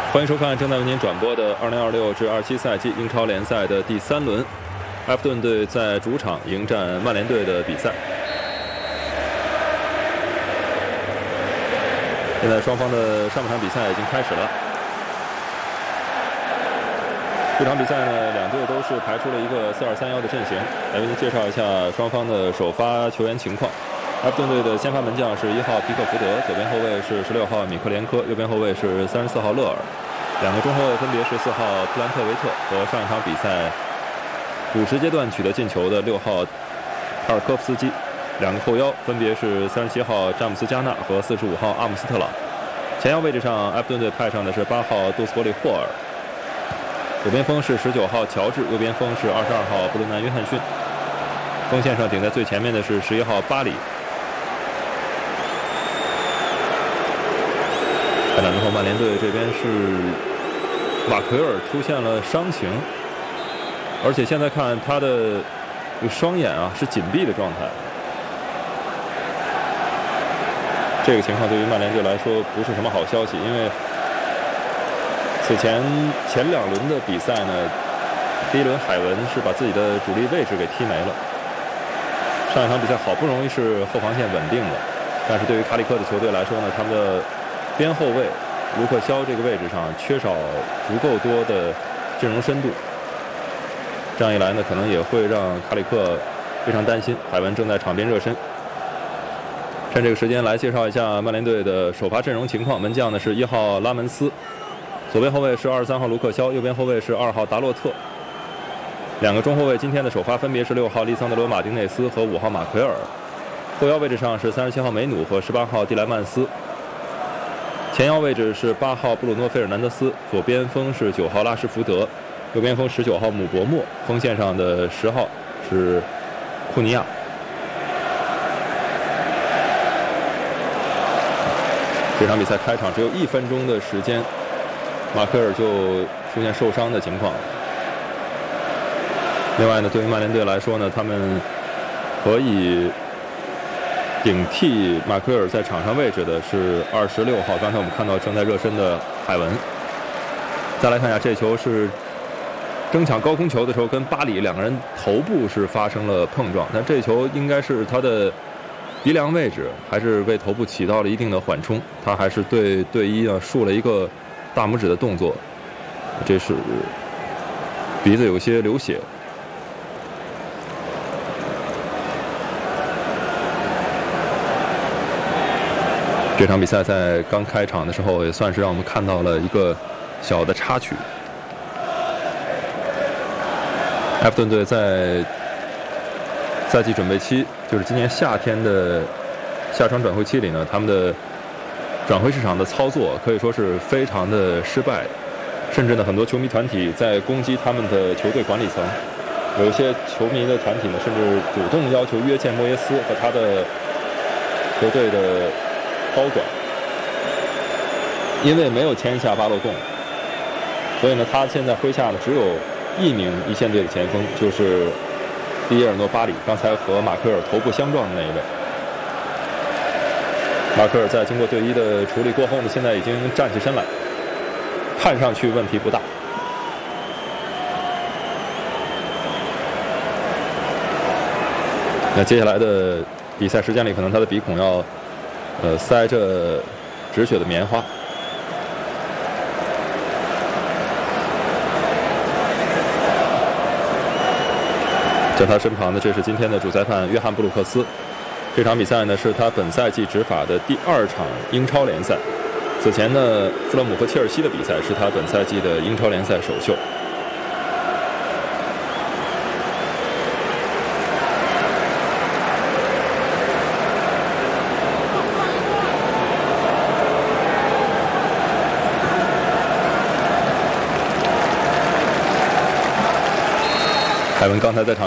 欢迎收看正在为您转播的2026至27赛季英超联赛的第3轮，埃弗顿队在主场迎战曼联队的比赛。现在双方的上半场比赛已经开始了。这场比赛呢，两队都是排出了一个4-2-3-1的阵型，来为您介绍一下双方的首发球员情况。埃弗顿队的先发门将是1号皮克福德，左边后卫是16号米克连科，右边后卫是34号勒尔。两个中后卫分别是4号普兰特维特和上一场比赛补时阶段取得进球的6号塔尔科夫斯基。两个后腰分别是37号詹姆斯加纳和45号阿姆斯特朗。前腰位置上，埃弗顿队派上的是8号杜斯伯里霍尔，左边锋是19号乔治，右边锋是22号布伦南约翰逊。锋线上顶在最前面的是11号巴里。开场之后，曼联队这边是马奎尔出现了伤情，而且现在看他的双眼是紧闭的状态。这个情况对于曼联队来说不是什么好消息，因为此前2轮的比赛呢，第一轮海文是把自己的主力位置给踢没了。上一场比赛好不容易是后防线稳定了，但是对于卡里克的球队来说呢，他们的边后卫卢克肖这个位置上缺少足够多的阵容深度，这样一来呢，可能也会让卡里克非常担心。海文正在场边热身，趁这个时间来介绍一下曼联队的首发阵容情况。门将呢是1号拉门斯，左边后卫是23号卢克肖，右边后卫是2号达洛特。两个中后卫今天的首发分别是6号利桑德罗马丁内斯和5号马奎尔。后腰位置上是37号梅努和18号蒂莱曼斯。前腰位置是8号布鲁诺·费尔南德斯，左边锋是9号拉什福德，右边锋19号姆伯莫，锋线上的10号是库尼亚。这场比赛开场只有1分钟的时间，马奎尔就出现受伤的情况。另外呢，对于曼联队来说呢，他们可以顶替马奎尔在场上位置的是26号，刚才我们看到正在热身的海文。再来看一下这球是争抢高空球的时候，跟巴里两个人头部是发生了碰撞，但这球应该是他的鼻梁位置，还是为头部起到了一定的缓冲，他还是对队医竖了一个大拇指的动作，这是鼻子有些流血。这场比赛在刚开场的时候，也算是让我们看到了一个小的插曲。埃弗顿队在赛季准备期，就是今年夏天的夏窗转会期里呢，他们的转会市场的操作可以说是非常的失败，甚至呢，很多球迷团体在攻击他们的球队管理层。有一些球迷的团体呢，甚至主动要求约见莫耶斯和他的球队的高管，因为没有签下巴洛贡，所以呢，他现在麾下呢只有1名一线队的前锋，就是迪耶尔诺巴里，刚才和马奎尔头部相撞的那一位。马奎尔在经过队医的处理过后呢，现在已经站起身来，看上去问题不大。那接下来的比赛时间里，可能他的鼻孔要塞着止血的棉花。在他身旁的，这是今天的主裁判约翰布鲁克斯。这场比赛呢，是他本赛季执法的第2场英超联赛。此前呢，富勒姆和切尔西的比赛是他本赛季的英超联赛首秀。凯文刚才在场